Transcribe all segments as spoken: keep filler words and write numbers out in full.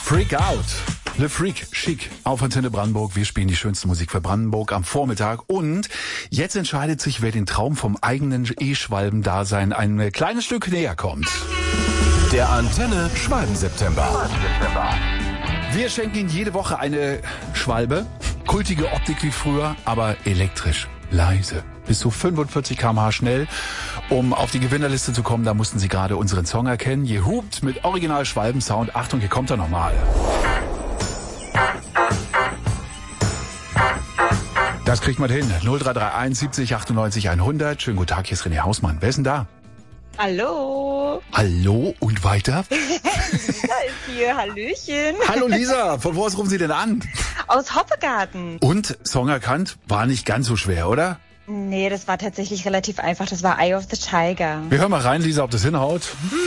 Freak Out. Le Freak, schick, auf Antenne Brandenburg. Wir spielen die schönste Musik für Brandenburg am Vormittag. Und jetzt entscheidet sich, wer den Traum vom eigenen E-Schwalben-Dasein ein kleines Stück näher kommt. Der Antenne Schwalben-September. Wir schenken Ihnen jede Woche eine Schwalbe. Kultige Optik wie früher, aber elektrisch, leise. Bis zu fünfundvierzig Kilometer pro Stunde schnell. Um auf die Gewinnerliste zu kommen, da mussten Sie gerade unseren Song erkennen. Ihr hupt mit Original Schwalben-Sound. Achtung, hier kommt er nochmal. Das kriegt man hin. null drei drei eins siebzig achtundneunzig hundert. Schönen guten Tag, hier ist René Hausmann. Wer ist denn da? Hallo. Hallo und weiter? Lisa ist hier, hallöchen. Hallo Lisa, von wo aus rufen Sie denn an? Aus Hoppegarten. Und, Song erkannt, war nicht ganz so schwer, oder? Nee, das war tatsächlich relativ einfach. Das war Eye of the Tiger. Wir hören mal rein, Lisa, ob das hinhaut.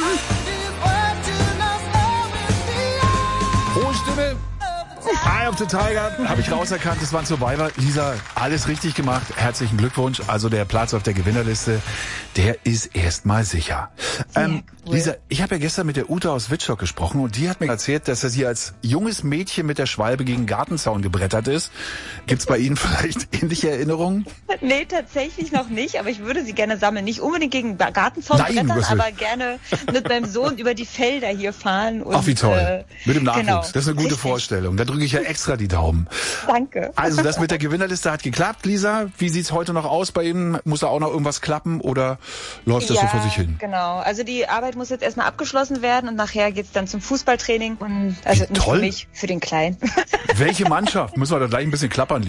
Hohe Stimme. Eye of the Tiger, habe ich rauserkannt, das war ein Survivor. Lisa, alles richtig gemacht, herzlichen Glückwunsch. Also der Platz auf der Gewinnerliste, der ist erstmal sicher. Ähm, cool. Lisa, ich habe ja gestern mit der Ute aus Wittstock gesprochen und die hat mir erzählt, dass er sie als junges Mädchen mit der Schwalbe gegen den Gartenzaun gebrettert ist. Gibt's bei Ihnen vielleicht ähnliche Erinnerungen? Nee, tatsächlich noch nicht, aber ich würde sie gerne sammeln. Nicht unbedingt gegen Gartenzaun Nein, brettern, aber gerne mit meinem Sohn über die Felder hier fahren. Und, ach, wie toll. Äh, mit dem Nachwuchs. Genau. Das ist eine gute Richtig. Vorstellung. Da drücke ich ja extra die Daumen. Danke. Also das mit der Gewinnerliste hat geklappt, Lisa. Wie sieht's heute noch aus bei Ihnen? Muss da auch noch irgendwas klappen oder läuft das ja, so vor sich hin? Genau. Also die Arbeit muss jetzt erstmal abgeschlossen werden und nachher geht's dann zum Fußballtraining. Und also Wie nicht toll. für mich, für den Kleinen. Welche Mannschaft? Müssen wir da gleich ein bisschen klappern,